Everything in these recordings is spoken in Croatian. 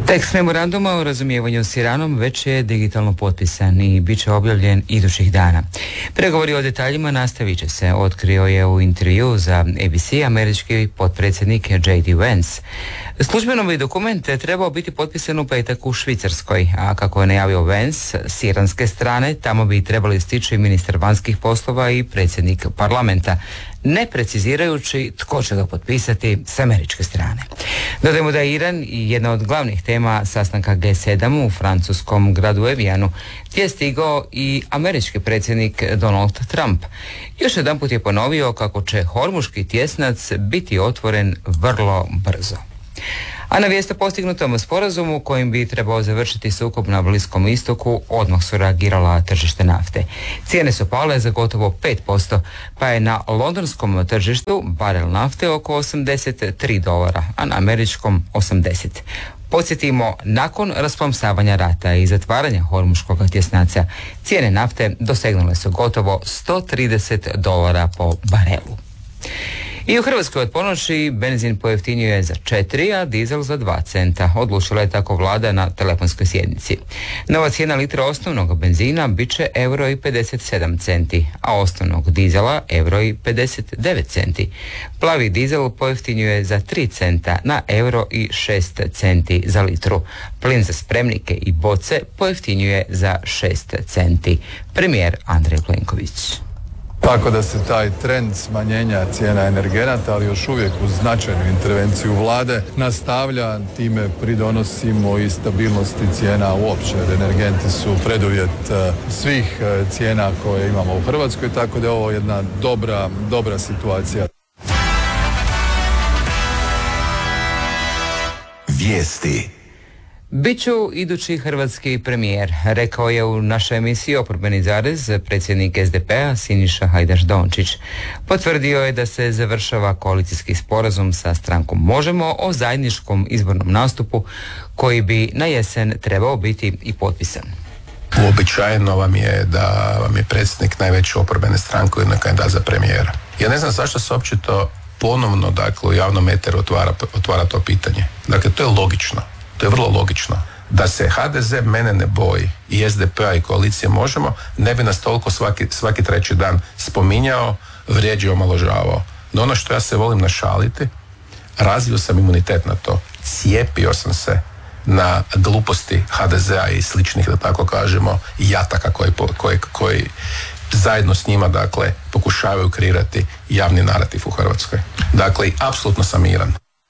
Tekst memoranduma o razumijevanju s Iranom već je digitalno potpisan i bit će objavljen idućih dana. Pregovori o detaljima nastavit će se, otkrio je u intervju za ABC američki potpredsjednik J.D. Vance. Službeno bi dokument trebao biti potpisan u petak u Švicarskoj, a kako je najavio Vance, s iranske strane tamo bi trebali stići ministar vanjskih poslova i predsjednik parlamenta, ne precizirajući tko će ga potpisati s američke strane. Dodajmo da je Iran i jedna od glavnih tema sastanka G7 u francuskom gradu Evijanu, gdje je stigao i američki predsjednik Donald Trump. Još jedanput je ponovio kako će Hormuški tjesnac biti otvoren vrlo brzo. A na vijest o postignutom sporazumu kojim bi trebao završiti sukob na Bliskom istoku odmah su reagirala tržište nafte. Cijene su pale za gotovo 5%, pa je na londonskom tržištu barel nafte oko $83, a na američkom 80. Podsjetimo, nakon rasplamsavanja rata i zatvaranja Hormuškog tjesnaca, cijene nafte dosegnule su gotovo $130 po barelu. I u Hrvatskoj od ponoći benzin pojeftinio je za 4, a dizel za 2 centa. Odlučila je tako vlada na telefonskoj sjednici. Nova cijena litra osnovnog benzina bit će €1,57, a osnovnog dizela €1,59. Plavi dizel pojeftinjuje za 3 centa na €1,06 za litru. Plin za spremnike i boce pojeftinjuje za 6 centi. Premijer Andrej Plenković. Tako da se taj trend smanjenja cijena energenata, ali još uvijek uz značajnu intervenciju vlade, nastavlja, time pridonosimo i stabilnosti cijena uopće. Energenti su preduvjet svih cijena koje imamo u Hrvatskoj, tako da je ovo jedna dobra situacija. Vijesti. Biću idući hrvatski premijer, rekao je u našoj emisiji Oporbeni zarez predsjednik SDP-a Siniša Hajdaš Dončić. Potvrdio je da se završava koalicijski sporazum sa strankom Možemo o zajedničkom izbornom nastupu koji bi na jesen trebao biti i potpisan. Uobičajeno vam je da vam je predsjednik najveće oporbene stranke ujedno kandidat za premijera. Ja ne znam zašto se uopće to ponovno, dakle, u javnom eteru otvara to pitanje. Dakle, to je logično. To je vrlo logično. Da se HDZ mene ne boji i SDP-a i koalicije Možemo, ne bi nas toliko svaki treći dan spominjao, vrijeđao, omalovažavao. No ono što ja se volim našaliti, razvio sam imunitet na to. Cijepio sam se na gluposti HDZ-a i sličnih, da tako kažemo, jataka koji zajedno s njima, dakle, pokušavaju kreirati javni narativ u Hrvatskoj. Dakle, apsolutno sam miran.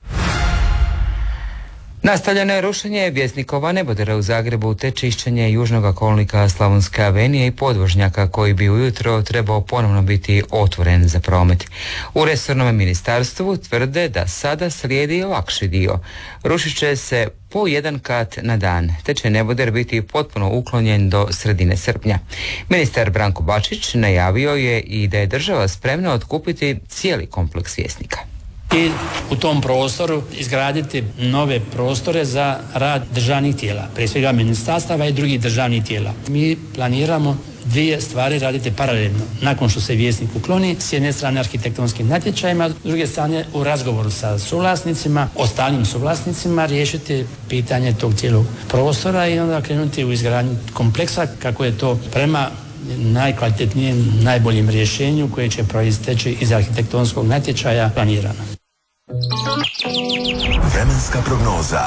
Nastavljeno je rušenje Vjesnikova nebodera u Zagrebu te čišćenje južnog kolnika Slavonske avenije i podvožnjaka koji bi ujutro trebao ponovno biti otvoren za promet. U resornom ministarstvu tvrde da sada slijedi lakši dio. Rušit će se po jedan kat na dan, te će neboder biti potpuno uklonjen do sredine srpnja. Ministar Branko Bačić najavio je i da je država spremna otkupiti cijeli kompleks Vjesnika. I u tom prostoru izgraditi nove prostore za rad državnih tijela, prije svega ministarstava i drugih državnih tijela. Mi planiramo dvije stvari raditi paralelno. Nakon što se Vjesnik ukloni, s jedne strane arhitektonskim natječajima, s druge strane u razgovoru sa suvlasnicima, ostalim suvlasnicima, riješiti pitanje tog cijelog prostora i onda krenuti u izgradnju kompleksa kako je to prema najkvalitetnijem, najboljem rješenju koje će proisteći iz arhitektonskog natječaja planirano. Vremenska prognoza.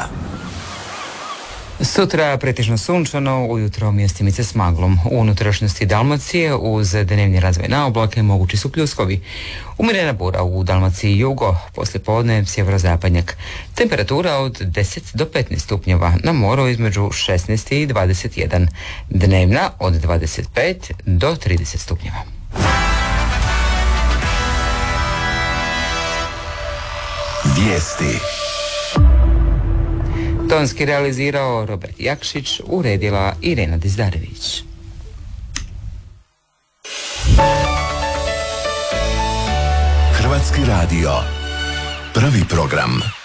Sutra pretežno sunčano, ujutro mjestimice s maglom. U unutrašnjosti Dalmacije uz dnevni razvoj na oblake mogući su pljuskovi. Umjerena bura u Dalmaciji jugo, poslijepodne sjeverozapadnjak. Temperatura od 10 do 15 stupnjeva, na moru između 16 i 21. Dnevna od 25 do 30 stupnjeva. Vijesti. Tonski realizirao Robert Jakšić, uredila Irena Dizdarević. Hrvatski radio. Prvi program.